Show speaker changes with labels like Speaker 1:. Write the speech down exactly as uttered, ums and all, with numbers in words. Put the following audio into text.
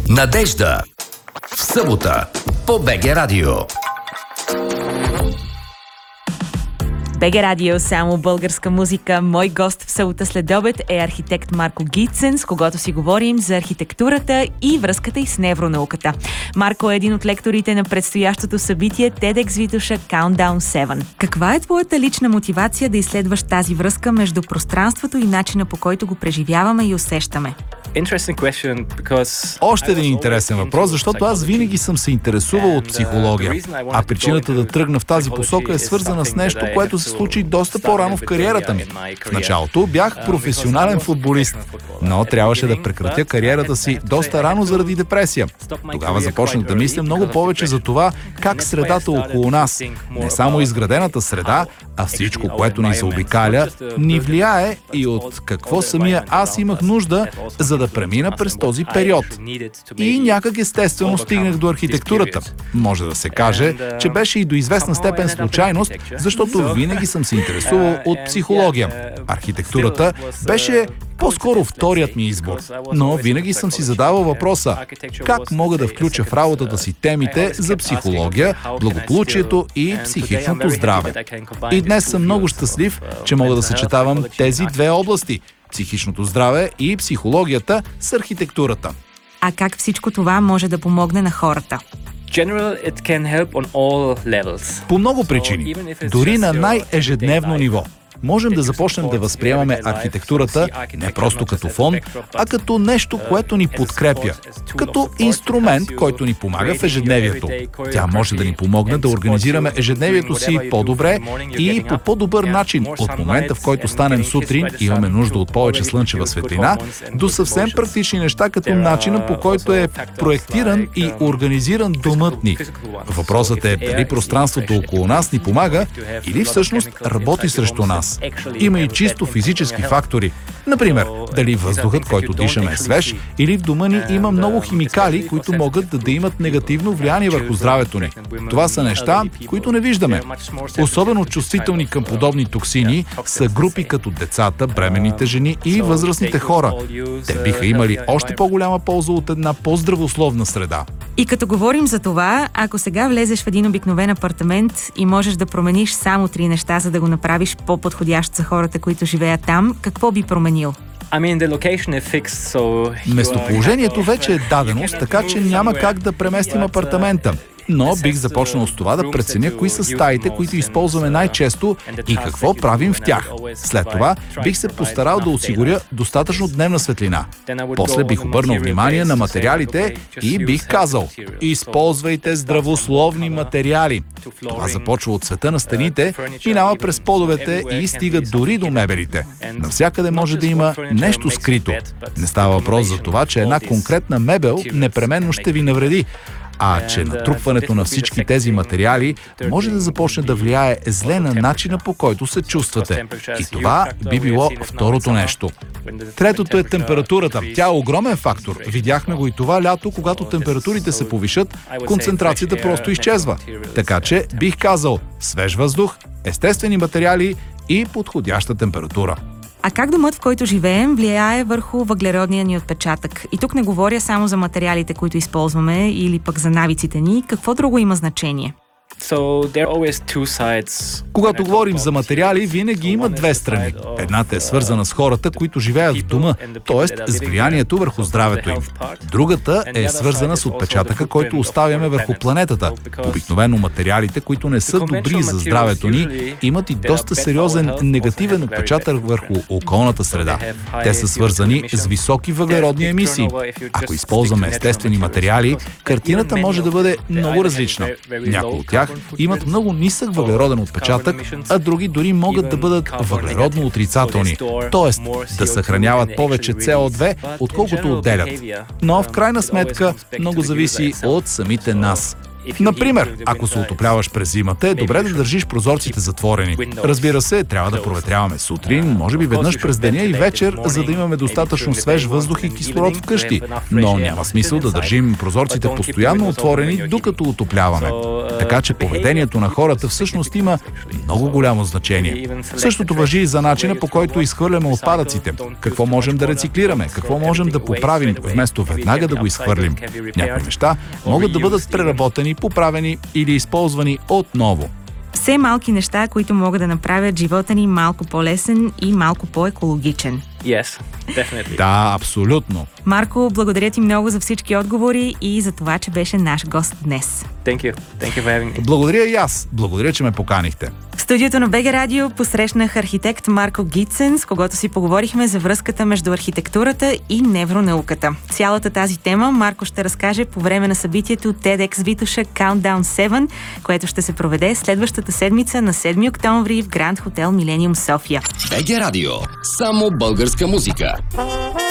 Speaker 1: Надежда. В събота по БГ Радио.
Speaker 2: БГ Радио, само българска музика. Мой гост в събота следобед е архитект Марко Гитсен, с когото си говорим за архитектурата и връзката й с невронауката. Марко е един от лекторите на предстоящото събитие TEDx Витоша Countdown седем. Каква е твоята лична мотивация да изследваш тази връзка между пространството и начина, по който го преживяваме и усещаме?
Speaker 3: Още един интересен въпрос, защото аз винаги съм се интересувал от психология. А причината да тръгна в тази посока е свързана с нещо, което се случи доста по-рано в кариерата ми. В началото бях професионален футболист, но трябваше да прекратя кариерата си доста рано заради депресия. Тогава започнах да мисля много повече за това как средата около нас, не само изградената среда, а всичко, което ни заобикаля, ни влияе и от какво самия аз имах нужда, за да премина през този период. И някак естествено стигнах до архитектурата. Може да се каже, че беше и до известна степен случайност, защото винаги съм се интересувал от психология. Архитектурата беше по-скоро вторият ми избор, но винаги съм си задавал въпроса как мога да включа в работата си темите за психология, благополучието и психичното здраве. И днес съм много щастлив, че мога да съчетавам тези две области – психичното здраве и психологията с архитектурата.
Speaker 2: А как всичко това може да помогне на хората?
Speaker 3: По много причини, дори на най-ежедневно ниво. Можем да започнем да възприемаме архитектурата не просто като фон, а като нещо, което ни подкрепя, като инструмент, който ни помага в ежедневието. Тя може да ни помогне да организираме ежедневието си по-добре и по по-добър начин от момента, в който станем сутрин и имаме нужда от повече слънчева светлина, до съвсем практични неща, като начина, по който е проектиран и организиран домът ни. Въпросът е дали пространството около нас ни помага или всъщност работи срещу нас. Има и чисто физически фактори. Например, дали въздухът, който дишаме, е свеж, или в дома ни има много химикали, които могат да, да имат негативно влияние върху здравето ни. Това са неща, които не виждаме. Особено чувствителни към подобни токсини са групи като децата, бременните жени и възрастните хора. Те биха имали още по-голяма полза от една по-здравословна среда.
Speaker 2: И като говорим за това, ако сега влезеш в един обикновен апартамент и можеш да промениш само три неща, за да го направиш по-подходящ за хората, които живеят там, какво би променил?
Speaker 3: Местоположението вече е даденост, така че няма как да преместим апартамента. Но бих започнал с това да преценя кои са стаите, които използваме най-често и какво правим в тях. След това бих се постарал да осигуря достатъчно дневна светлина. После бих обърнал внимание на материалите и бих казал: използвайте здравословни материали. Това започва от цвета на стените, минава през подовете и стига дори до мебелите. Навсякъде може да има нещо скрито. Не става въпрос за това, че една конкретна мебел непременно ще ви навреди, а че натрупването на всички тези материали може да започне да влияе зле на начина, по който се чувствате. И това би било второто нещо. Третото е температурата. Тя е огромен фактор. Видяхме го и това лято, когато температурите се повишат, концентрацията просто изчезва. Така че бих казал свеж въздух, естествени материали и подходяща температура.
Speaker 2: А как домът, в който живеем, влияе върху въглеродния ни отпечатък? И тук не говоря само за материалите, които използваме, или пък за навиците ни. Какво друго има значение?
Speaker 3: Когато говорим за материали, винаги има две страни. Едната е свързана с хората, които живеят в дома, т.е. с влиянието върху здравето им. Другата е свързана с отпечатъка, който оставяме върху планетата. Обикновено материалите, които не са добри за здравето ни, имат и доста сериозен негативен отпечатък върху околната среда. Те са свързани с високи въглеродни емисии. Ако използваме естествени материали, картината може да бъде много различна. Някои от тях имат много нисък въглероден отпечатък, а други дори могат да бъдат въглеродно отрицателни, т.е. да съхраняват повече С О две, отколкото отделят. Но в крайна сметка много зависи от самите нас. Например, ако се отопляваш през зимата, е добре да държиш прозорците затворени. Разбира се, трябва да проветряваме сутрин, може би веднъж през деня и вечер, за да имаме достатъчно свеж въздух и кислород вкъщи. Но няма смисъл да държим прозорците постоянно отворени, докато отопляваме. Така че поведението на хората всъщност има много голямо значение. Същото важи и за начина, по който изхвърляме отпадъците. Какво можем да рециклираме, какво можем да поправим, вместо веднага да го изхвърлим. Някои неща могат да бъдат преработени, поправени или използвани отново.
Speaker 2: Все малки неща, които могат да направят живота ни малко по-лесен и малко по-екологичен.
Speaker 4: Yes, definitely.
Speaker 3: Да, абсолютно.
Speaker 2: Марко, благодаря ти много за всички отговори и за това, че беше наш гост днес.
Speaker 4: Thank you. Thank you for having me.
Speaker 3: Благодаря и аз. Благодаря, че ме поканихте.
Speaker 2: В студиото на БГ Радио посрещнах архитект Марко Гитсен, с когото си поговорихме за връзката между архитектурата и невронауката. Цялата тази тема Марко ще разкаже по време на събитието TEDx Витоша Countdown седем, което ще се проведе следващата седмица на седми октомври в Гранд Хотел Милениум София.
Speaker 1: БГ Радио. Само българска музика.